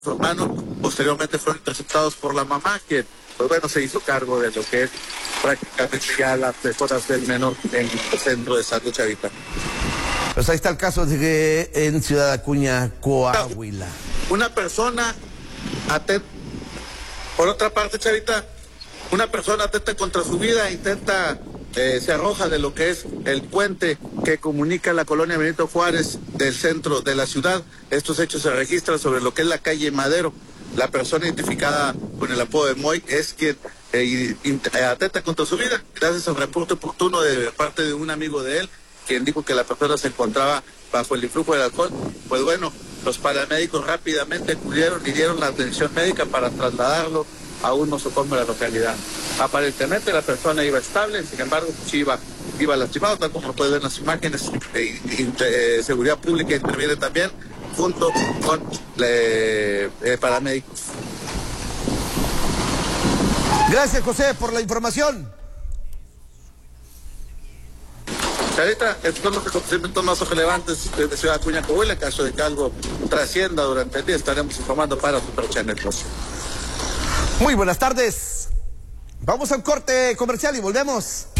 su hermano. Posteriormente fueron interceptados por la mamá, que pues bueno, se hizo cargo de lo que es prácticamente ya las mejoras del menor en el centro de salud Chavita. Pues ahí está el caso en Ciudad Acuña, Coahuila. Una persona atenta, por otra parte, Chavita, una persona atenta contra su vida, se arroja de lo que es el puente que comunica la colonia Benito Juárez del centro de la ciudad. Estos hechos se registran sobre lo que es la calle Madero. La persona identificada con el apodo de Moy es quien atenta contra su vida, gracias al reporte oportuno de parte de un amigo de él, quien dijo que la persona se encontraba bajo el influjo del alcohol. Pues bueno, los paramédicos rápidamente acudieron y dieron la atención médica para trasladarlo a un nosocomio de la localidad. Aparentemente la persona iba estable, sin embargo, pues iba lastimado, tal como pueden ver en las imágenes. Seguridad Pública interviene también junto con paramédicos. Gracias, José, por la información. Ahorita, estos son los acontecimientos más relevantes de Ciudad Acuña, Coahuila. En caso de que algo trascienda durante el día, estaremos informando para Super Channel Plus. Muy buenas tardes. Vamos a un corte comercial y volvemos.